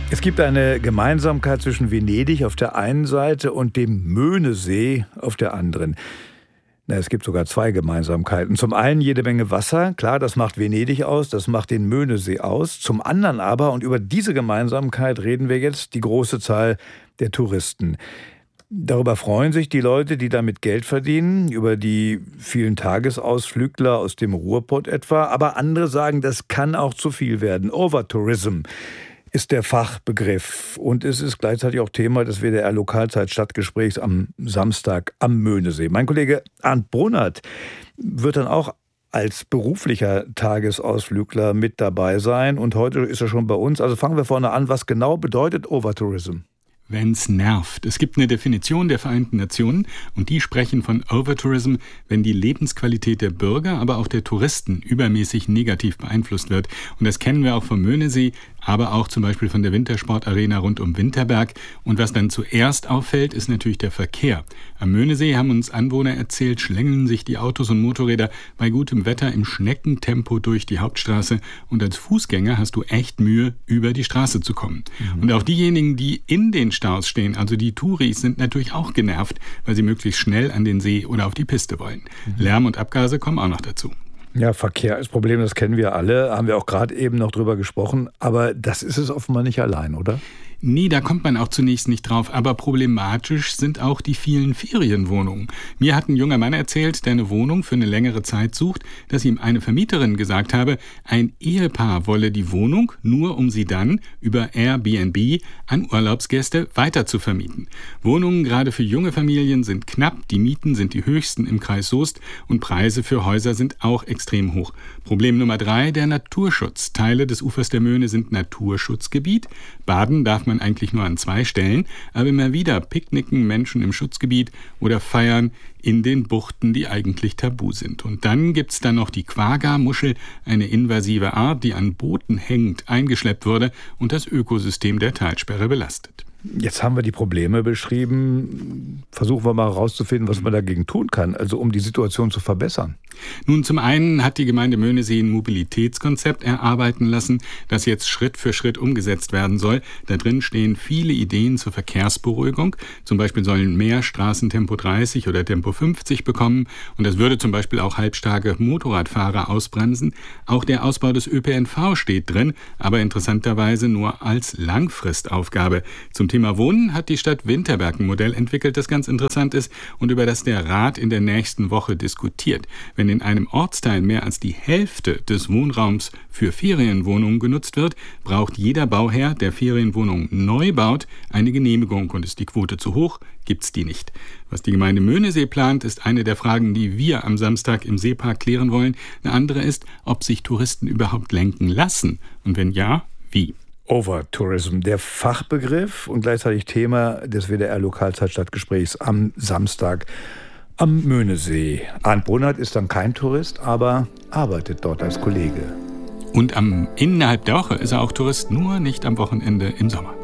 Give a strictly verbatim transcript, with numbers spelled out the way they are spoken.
Es gibt eine Gemeinsamkeit zwischen Venedig auf der einen Seite und dem Möhnesee auf der anderen. Na, es gibt sogar zwei Gemeinsamkeiten. Zum einen jede Menge Wasser, klar, das macht Venedig aus, das macht den Möhnesee aus. Zum anderen aber, und über diese Gemeinsamkeit reden wir jetzt, die große Zahl der Touristen. Darüber freuen sich die Leute, die damit Geld verdienen, über die vielen Tagesausflügler aus dem Ruhrpott etwa. Aber andere sagen, das kann auch zu viel werden. Overtourism ist der Fachbegriff. Und es ist gleichzeitig auch Thema des W D R-Lokalzeit-Stadtgesprächs am Samstag am Möhnesee. Mein Kollege Arndt Brunert wird dann auch als beruflicher Tagesausflügler mit dabei sein. Und heute ist er schon bei uns. Also fangen wir vorne an. Was genau bedeutet Overtourism? Wenn's nervt. Es gibt eine Definition der Vereinten Nationen und die sprechen von Overtourism, wenn die Lebensqualität der Bürger, aber auch der Touristen übermäßig negativ beeinflusst wird. Und das kennen wir auch vom Möhnesee, aber auch zum Beispiel von der Wintersportarena rund um Winterberg. Und was dann zuerst auffällt, ist natürlich der Verkehr. Am Möhnesee, haben uns Anwohner erzählt, schlängeln sich die Autos und Motorräder bei gutem Wetter im Schneckentempo durch die Hauptstraße. Und als Fußgänger hast du echt Mühe, über die Straße zu kommen. Mhm. Und auch diejenigen, die in den Staus stehen, also die Touris, sind natürlich auch genervt, weil sie möglichst schnell an den See oder auf die Piste wollen. Mhm. Lärm und Abgase kommen auch noch dazu. Ja, Verkehr ist Problem, das kennen wir alle, haben wir auch gerade eben noch drüber gesprochen, aber das ist es offenbar nicht allein, oder? Nee, da kommt man auch zunächst nicht drauf, aber problematisch sind auch die vielen Ferienwohnungen. Mir hat ein junger Mann erzählt, der eine Wohnung für eine längere Zeit sucht, dass ihm eine Vermieterin gesagt habe, ein Ehepaar wolle die Wohnung, nur um sie dann über Airbnb an Urlaubsgäste weiter zu vermieten. Wohnungen gerade für junge Familien sind knapp, die Mieten sind die höchsten im Kreis Soest und Preise für Häuser sind auch extrem hoch. Problem Nummer drei, der Naturschutz. Teile des Ufers der Möhne sind Naturschutzgebiet. Baden darf man eigentlich nur an zwei Stellen, aber immer wieder picknicken Menschen im Schutzgebiet oder feiern in den Buchten, die eigentlich tabu sind. Und dann gibt's da noch die Quagga-Muschel, eine invasive Art, die an Booten hängend eingeschleppt wurde und das Ökosystem der Talsperre belastet. Jetzt haben wir die Probleme beschrieben. Versuchen wir mal herauszufinden, was man dagegen tun kann, also um die Situation zu verbessern. Nun, zum einen hat die Gemeinde Möhnesee ein Mobilitätskonzept erarbeiten lassen, das jetzt Schritt für Schritt umgesetzt werden soll. Da drin stehen viele Ideen zur Verkehrsberuhigung. Zum Beispiel sollen mehr Straßen Tempo dreißig oder Tempo fünfzig bekommen. Und das würde zum Beispiel auch halbstarke Motorradfahrer ausbremsen. Auch der Ausbau des Ö P N V steht drin, aber interessanterweise nur als Langfristaufgabe. Zum Thema Wohnen hat die Stadt Winterberg ein Modell entwickelt, das ganz interessant ist und über das der Rat in der nächsten Woche diskutiert. Wenn in einem Ortsteil mehr als die Hälfte des Wohnraums für Ferienwohnungen genutzt wird, braucht jeder Bauherr, der Ferienwohnungen neu baut, eine Genehmigung. Und ist die Quote zu hoch, gibt's die nicht. Was die Gemeinde Möhnesee plant, ist eine der Fragen, die wir am Samstag im Seepark klären wollen. Eine andere ist, ob sich Touristen überhaupt lenken lassen. Und wenn ja, wie? Overtourism, der Fachbegriff und gleichzeitig Thema des W D R-Lokalzeit-Stadtgesprächs am Samstag am Möhnesee. Arndt Brunert ist dann kein Tourist, aber arbeitet dort als Kollege. Und am innerhalb der Woche ist er auch Tourist, nur nicht am Wochenende im Sommer.